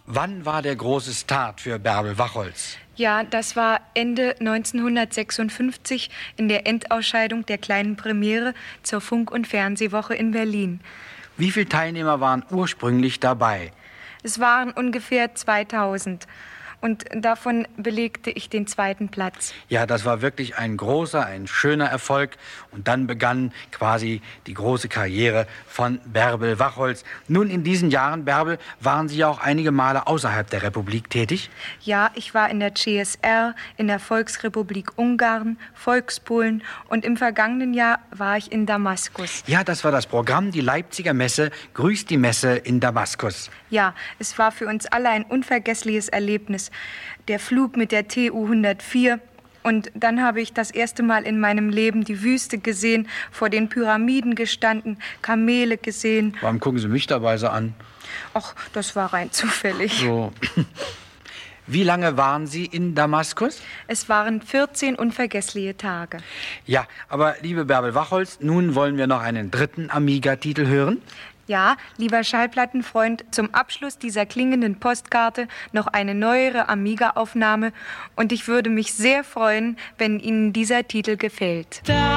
Wann war der große Start für Bärbel Wachholz? Ja, das war Ende 1956 in der Endausscheidung der kleinen Premiere zur Funk- und Fernsehwoche in Berlin. Wie viele Teilnehmer waren ursprünglich dabei? Es waren ungefähr 2000 und davon belegte ich den 2. Platz. Ja, das war wirklich ein großer, ein schöner Erfolg. Und dann begann quasi die große Karriere von Bärbel Wachholz. Nun, in diesen Jahren, Bärbel, waren Sie ja auch einige Male außerhalb der Republik tätig? Ja, ich war in der CSR, in der Volksrepublik Ungarn, Volkspolen und im vergangenen Jahr war ich in Damaskus. Ja, das war das Programm, die Leipziger Messe, Grüßt die Messe in Damaskus. Ja, es war für uns alle ein unvergessliches Erlebnis. Der Flug mit der TU 104. Und dann habe ich das erste Mal in meinem Leben die Wüste gesehen, vor den Pyramiden gestanden, Kamele gesehen. Warum gucken Sie mich dabei so an? Ach, das war rein zufällig. So. Wie lange waren Sie in Damaskus? Es waren 14 unvergessliche Tage. Ja, aber liebe Bärbel Wachholz, nun wollen wir noch einen dritten Amiga-Titel hören. Ja, lieber Schallplattenfreund, zum Abschluss dieser klingenden Postkarte noch eine neuere Amiga-Aufnahme und ich würde mich sehr freuen, wenn Ihnen dieser Titel gefällt.